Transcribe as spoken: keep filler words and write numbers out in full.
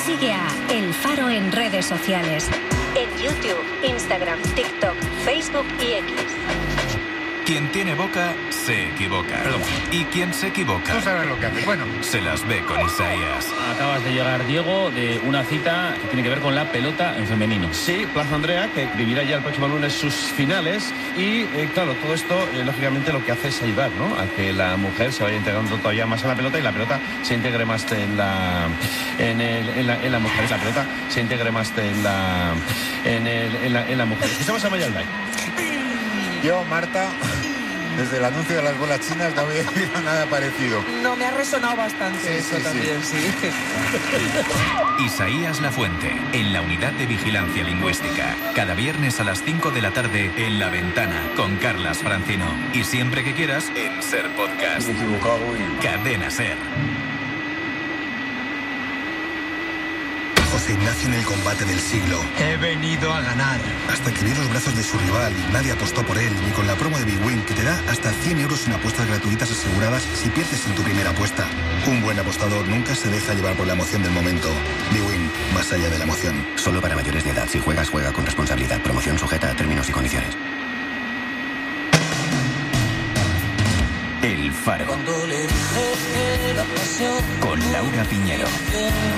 Sigue a El Faro en redes sociales. En YouTube, Instagram, TikTok, Facebook y X. Quien tiene boca, se equivoca. Perdón. Y quien se equivoca... Tú sabes lo que hace. Bueno. Se las ve con Isaías. Acabas de llegar, Diego, de una cita que tiene que ver con la pelota en femenino. Sí, Plaza Andrea, que vivirá ya el próximo lunes sus finales. Y, eh, claro, todo esto, eh, lógicamente, lo que hace es ayudar, ¿no?, a que la mujer se vaya integrando todavía más a la pelota y la pelota se integre más en la, en el, en la, en la mujer. La pelota se integre más en la, en el, en la, en la mujer. Escuchamos a Mayalday. Yo, Marta, desde el anuncio de las bolas chinas no había oído nada parecido. No, me ha resonado bastante Sí, eso sí, también, sí. sí. Isaías Lafuente, en la Unidad de Vigilancia Lingüística. Cada viernes a las cinco de la tarde en La Ventana, con Carlas Francino. Y siempre que quieras, en Ser Podcast. Me he equivocado y... Cadena Ser. José Ignacio en el combate del siglo. He venido a ganar. Hasta que vio los brazos de su rival y nadie apostó por él, ni con la promo de Big Win, que te da hasta cien euros en apuestas gratuitas aseguradas si pierdes en tu primera apuesta. Un buen apostador nunca se deja llevar por la emoción del momento. Big Win, más allá de la emoción. Solo para mayores de edad. Si juegas, juega con responsabilidad. Promoción sujeta a términos y condiciones. El Faro. Con Laura Piñero.